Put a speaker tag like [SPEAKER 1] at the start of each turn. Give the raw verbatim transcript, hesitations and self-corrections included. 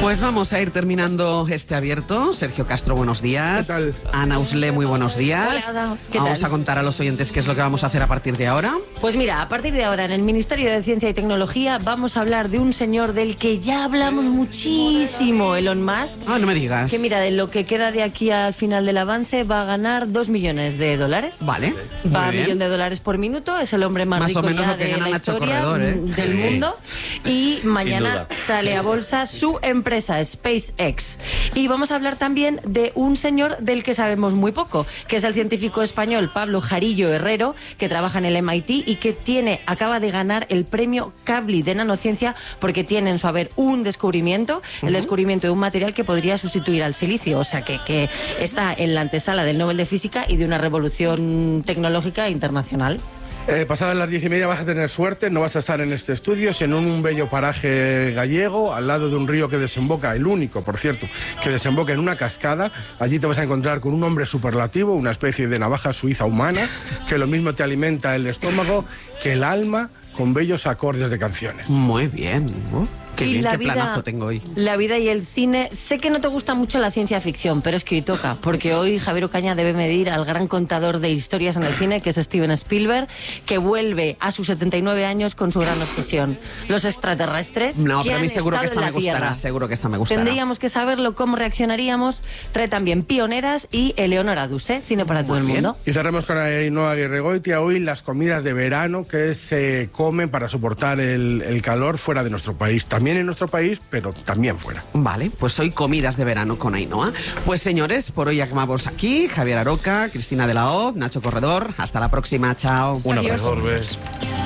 [SPEAKER 1] Pues vamos a ir terminando este abierto. Sergio Castro, buenos días.
[SPEAKER 2] ¿Qué tal?
[SPEAKER 1] Ana Usle, muy buenos días.
[SPEAKER 3] Hola, ¿qué
[SPEAKER 1] vamos
[SPEAKER 3] tal?
[SPEAKER 1] a contar a los oyentes qué es lo que vamos a hacer a partir de ahora.
[SPEAKER 3] Pues mira, a partir de ahora en el Ministerio de Ciencia y Tecnología vamos a hablar de un señor del que ya hablamos muchísimo, Elon Musk.
[SPEAKER 1] Ah, no me digas.
[SPEAKER 3] Que mira, de lo que queda de aquí al final del avance va a ganar dos millones de dólares.
[SPEAKER 1] Vale.
[SPEAKER 3] Va a
[SPEAKER 1] muy bien.
[SPEAKER 3] millón de dólares por minuto, es el hombre más,
[SPEAKER 1] Más
[SPEAKER 3] rico
[SPEAKER 1] o menos
[SPEAKER 3] ya
[SPEAKER 1] lo que
[SPEAKER 3] de
[SPEAKER 1] gana
[SPEAKER 3] la
[SPEAKER 1] Nacho
[SPEAKER 3] historia
[SPEAKER 1] Corredor, ¿eh?
[SPEAKER 3] del
[SPEAKER 1] Sí.
[SPEAKER 3] mundo. Y mañana
[SPEAKER 4] duda.
[SPEAKER 3] sale a bolsa su empresa, SpaceX. Y vamos a hablar también de un señor del que sabemos muy poco, que es el científico español Pablo Jarillo Herrero, que trabaja en el M I T y que tiene, acaba de ganar el premio Kavli de nanociencia porque tiene en su haber un descubrimiento, el descubrimiento de un material que podría sustituir al silicio, o sea que, que está en la antesala del Nobel de Física y de una revolución tecnológica internacional.
[SPEAKER 2] Eh, pasadas las diez y media vas a tener suerte, no vas a estar en este estudio, sino en un bello paraje gallego, al lado de un río que desemboca, el único, por cierto, que desemboca en una cascada. Allí te vas a encontrar con un hombre superlativo, una especie de navaja suiza humana, que lo mismo te alimenta el estómago que el alma con bellos acordes de canciones.
[SPEAKER 1] Muy bien. ¿no? Qué
[SPEAKER 3] Y
[SPEAKER 1] bien,
[SPEAKER 3] la
[SPEAKER 1] qué
[SPEAKER 3] vida,
[SPEAKER 1] planazo tengo hoy.
[SPEAKER 3] La vida y el cine. Sé que no te gusta mucho la ciencia ficción, pero es que hoy toca, porque hoy Javier Ocaña debe medir al gran contador de historias en el cine, que es Steven Spielberg, que vuelve a sus setenta y nueve años con su gran obsesión. Los extraterrestres.
[SPEAKER 1] No,
[SPEAKER 3] que
[SPEAKER 1] pero a mí
[SPEAKER 3] han
[SPEAKER 1] seguro que esta
[SPEAKER 3] estado en
[SPEAKER 1] me
[SPEAKER 3] la Tierra.
[SPEAKER 1] gustará, seguro que esta me gustará.
[SPEAKER 3] Tendríamos que saberlo, cómo reaccionaríamos. Trae también Pioneras y Eleonora Duse, cine para todo el
[SPEAKER 1] bien.
[SPEAKER 3] mundo.
[SPEAKER 2] Y cerramos con Ainhoa Aguirregoitia, hoy las comidas de verano que se comen para soportar el, el calor fuera de nuestro país. También en nuestro país, pero también fuera.
[SPEAKER 1] Vale, pues hoy comidas de verano con Ainhoa. Pues señores, por hoy acabamos aquí. Javier Aroca, Cristina de la Hoz, Nacho Corredor. Hasta la próxima, chao.
[SPEAKER 4] Un
[SPEAKER 3] Adiós.
[SPEAKER 4] abrazo.